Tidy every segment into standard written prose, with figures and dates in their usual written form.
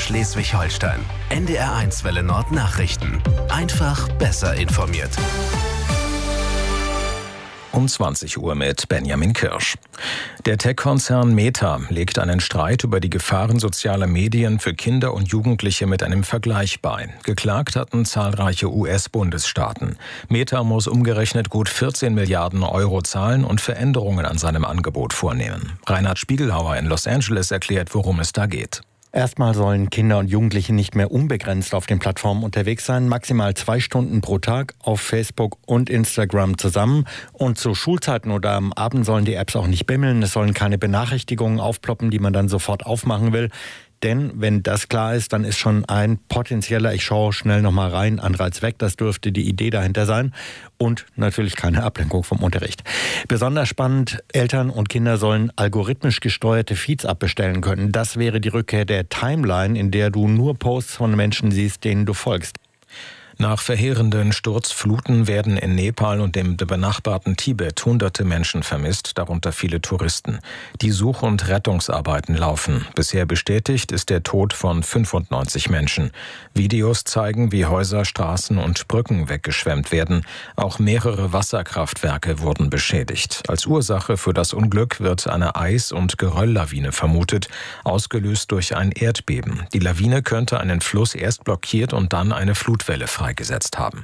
Schleswig-Holstein. NDR1 Welle Nord Nachrichten. Einfach besser informiert. Um 20 Uhr mit Benjamin Kirsch. Der Tech-Konzern Meta legt einen Streit über die Gefahren sozialer Medien für Kinder und Jugendliche mit einem Vergleich bei. Geklagt hatten zahlreiche US-Bundesstaaten. Meta muss umgerechnet gut 14 Milliarden Euro zahlen und Veränderungen an seinem Angebot vornehmen. Reinhard Spiegelhauer in Los Angeles erklärt, worum es da geht. Erstmal sollen Kinder und Jugendliche nicht mehr unbegrenzt auf den Plattformen unterwegs sein, maximal 2 Stunden pro Tag auf Facebook und Instagram zusammen. Und zu Schulzeiten oder am Abend sollen die Apps auch nicht bimmeln, es sollen keine Benachrichtigungen aufploppen, die man dann sofort aufmachen will. Denn wenn das klar ist, dann ist schon ein potenzieller, ich schaue schnell nochmal rein, Anreiz weg. Das dürfte die Idee dahinter sein. Und natürlich keine Ablenkung vom Unterricht. Besonders spannend, Eltern und Kinder sollen algorithmisch gesteuerte Feeds abbestellen können. Das wäre die Rückkehr der Timeline, in der du nur Posts von Menschen siehst, denen du folgst. Nach verheerenden Sturzfluten werden in Nepal und dem benachbarten Tibet hunderte Menschen vermisst, darunter viele Touristen. Die Such- und Rettungsarbeiten laufen. Bisher bestätigt ist der Tod von 95 Menschen. Videos zeigen, wie Häuser, Straßen und Brücken weggeschwemmt werden. Auch mehrere Wasserkraftwerke wurden beschädigt. Als Ursache für das Unglück wird eine Eis- und Gerölllawine vermutet, ausgelöst durch ein Erdbeben. Die Lawine könnte einen Fluss erst blockiert und dann eine Flutwelle freigesetzt haben.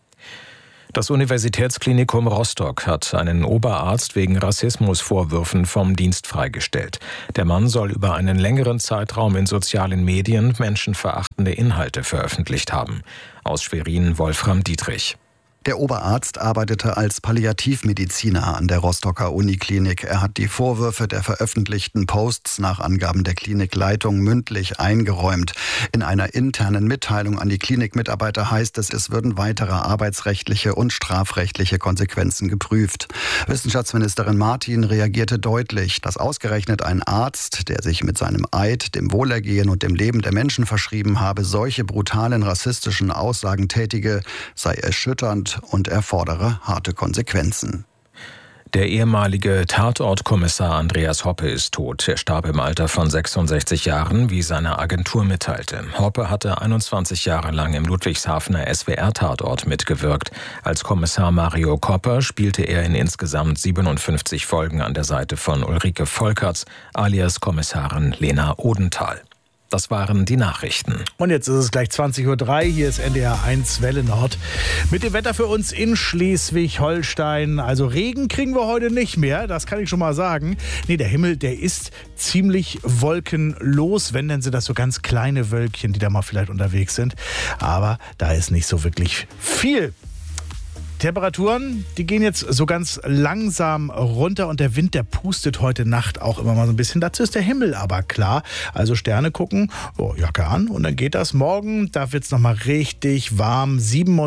Das Universitätsklinikum Rostock hat einen Oberarzt wegen Rassismusvorwürfen vom Dienst freigestellt. Der Mann soll über einen längeren Zeitraum in sozialen Medien menschenverachtende Inhalte veröffentlicht haben. Aus Schwerin Wolfram Dietrich. Der Oberarzt arbeitete als Palliativmediziner an der Rostocker Uniklinik. Er hat die Vorwürfe der veröffentlichten Posts nach Angaben der Klinikleitung mündlich eingeräumt. In einer internen Mitteilung an die Klinikmitarbeiter heißt es, es würden weitere arbeitsrechtliche und strafrechtliche Konsequenzen geprüft. Wissenschaftsministerin Martin reagierte deutlich, dass ausgerechnet ein Arzt, der sich mit seinem Eid dem Wohlergehen und dem Leben der Menschen verschrieben habe, solche brutalen rassistischen Aussagen tätige, sei erschütternd und erfordere harte Konsequenzen. Der ehemalige Tatortkommissar Andreas Hoppe ist tot. Er starb im Alter von 66 Jahren, wie seine Agentur mitteilte. Hoppe hatte 21 Jahre lang im Ludwigshafener SWR-Tatort mitgewirkt. Als Kommissar Mario Kopper spielte er in insgesamt 57 Folgen an der Seite von Ulrike Volkerts, alias Kommissarin Lena Odenthal. Das waren die Nachrichten. Und jetzt ist es gleich 20.03 Uhr. Hier ist NDR1 Welle Nord. Mit dem Wetter für uns in Schleswig-Holstein. Also Regen kriegen wir heute nicht mehr, das kann ich schon mal sagen. Nee, der Himmel, der ist ziemlich wolkenlos. Wenn, dann sind das so ganz kleine Wölkchen, die da mal vielleicht unterwegs sind. Aber da ist nicht so wirklich viel. Temperaturen, die gehen jetzt so ganz langsam runter und der Wind, der pustet heute Nacht auch immer mal so ein bisschen. Dazu ist der Himmel aber klar. Also Sterne gucken, Jacke an und dann geht das. Morgen, da wird es nochmal richtig warm,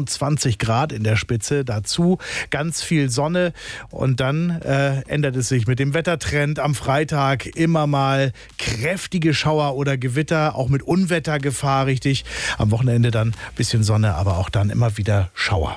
27 Grad in der Spitze. Dazu ganz viel Sonne und dann ändert es sich mit dem Wettertrend. Am Freitag immer mal kräftige Schauer oder Gewitter, auch mit Unwettergefahr richtig. Am Wochenende dann ein bisschen Sonne, aber auch dann immer wieder Schauer.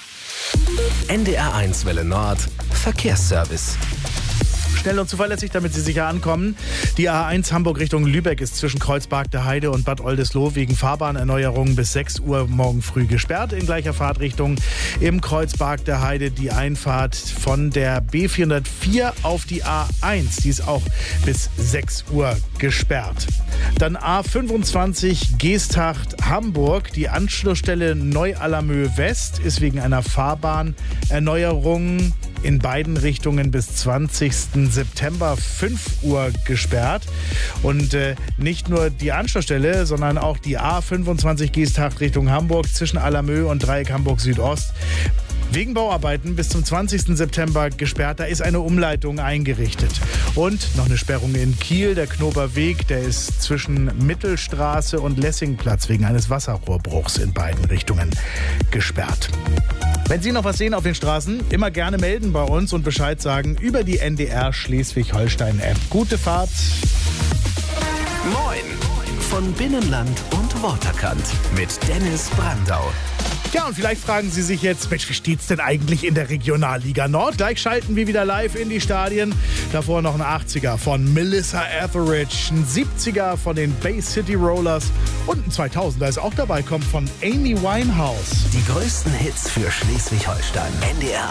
NDR1 Welle Nord Verkehrsservice. Schnell und zuverlässig, damit Sie sicher ankommen. Die A1 Hamburg Richtung Lübeck ist zwischen Kreuzberg der Heide und Bad Oldesloe wegen Fahrbahnerneuerungen bis 6 Uhr morgen früh gesperrt. In gleicher Fahrtrichtung im Kreuzberg der Heide die Einfahrt von der B404 auf die A1. Die ist auch bis 6 Uhr gesperrt. Dann A25 Geesthacht Hamburg. Die Anschlussstelle Neu-Allermöhe West ist wegen einer Fahrbahnnerneuerung in beiden Richtungen bis 20. September 5 Uhr gesperrt. Und nicht nur die Anschlussstelle, sondern auch die A25 Geesthacht Richtung Hamburg zwischen Allermöhe und Dreieck Hamburg Südost. Wegen Bauarbeiten bis zum 20. September gesperrt. Da ist eine Umleitung eingerichtet. Und noch eine Sperrung in Kiel. Der Knober Weg, der ist zwischen Mittelstraße und Lessingplatz wegen eines Wasserrohrbruchs in beiden Richtungen gesperrt. Wenn Sie noch was sehen auf den Straßen, immer gerne melden bei uns und Bescheid sagen über die NDR Schleswig-Holstein-App. Gute Fahrt! Moin! Von Binnenland und Waterkant mit Dennis Brandau. Ja, und vielleicht fragen Sie sich jetzt, Mensch, wie steht's denn eigentlich in der Regionalliga Nord? Gleich schalten wir wieder live in die Stadien. Davor noch ein 80er von Melissa Etheridge, ein 70er von den Bay City Rollers und ein 2000er ist auch dabei, kommt von Amy Winehouse. Die größten Hits für Schleswig-Holstein. NDR